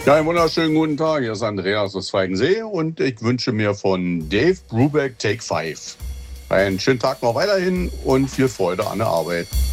Ja, einen wunderschönen guten Tag. Hier ist Andreas aus Weigensee und ich wünsche mir von Dave Brubeck Take 5 einen schönen Tag noch weiterhin und viel Freude an der Arbeit.